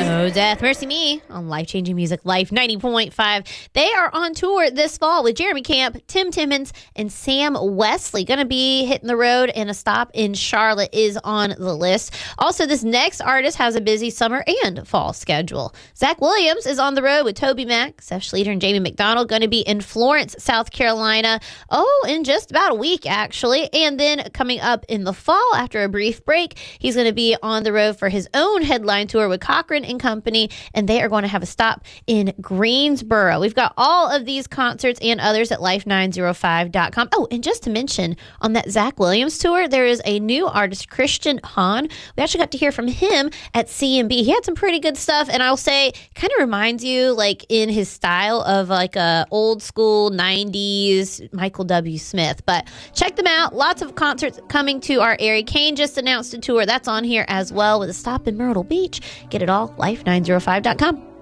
Oh, Death, Mercy Me on Life Changing Music Life 90.5. They are on tour this fall with Jeremy Camp, Tim Timmons, and Sam Wesley. Going to be hitting the road, and a stop in Charlotte is on the list. Also, this next artist has a busy summer and fall schedule. Zach Williams is on the road with Toby Mac, Seth Schleter, and Jamie McDonald. Going to be in Florence, South Carolina. Oh, in just about a week, actually. And then coming up in the fall, after a brief break, he's going to be on the road for his own headline tour with Cochran and Company, and they are going to have a stop in Greensboro. We've got all of these concerts and others at life905.com. Oh, and just to mention, on that Zach Williams tour, there is a new artist, Christian Hahn. We actually got to hear from him at CMB. He had some pretty good stuff, and I'll say, kind of reminds you, like, in his style of like a old school 90s Michael W. Smith. But check them out. Lots of concerts coming to our area. Kane just announced a tour. That's on here as well with a stop in Myrtle Beach. Get it all, life905.com.